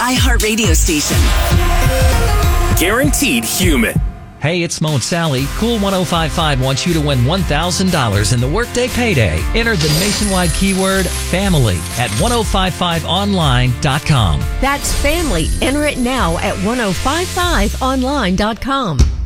iHeartRadio station. Guaranteed human. Hey, it's Mo and Sally. Cool 1055 wants you to win $1,000 in the Workday Payday. Enter the nationwide keyword family at 1055online.com. That's family. Enter it now at 1055online.com.